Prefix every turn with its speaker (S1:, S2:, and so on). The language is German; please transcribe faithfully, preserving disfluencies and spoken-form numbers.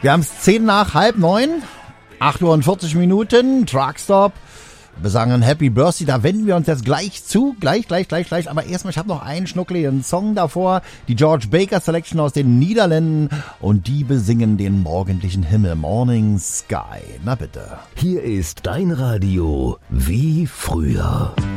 S1: Wir haben es zehn nach halb neun, acht Uhr und vierzig Minuten, Truckstop. Wir sagen Happy Birthday, da wenden wir uns jetzt gleich zu, gleich, gleich, gleich, gleich. Aber erstmal, ich habe noch einen schnuckeligen Song davor, die George Baker Selection aus den Niederlanden und die besingen den morgendlichen Himmel, Morning Sky. Na bitte.
S2: Hier ist dein Radio wie früher.